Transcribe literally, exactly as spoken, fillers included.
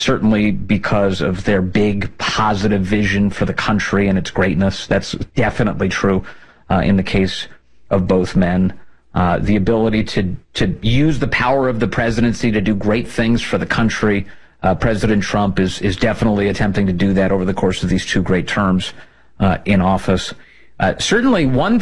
certainly because of their big positive vision for the country and its greatness. That's definitely true uh, in the case of both men. Uh, the ability to, to use the power of the presidency to do great things for the country. Uh, President Trump is, is definitely attempting to do that over the course of these two great terms uh, in office. Uh, certainly one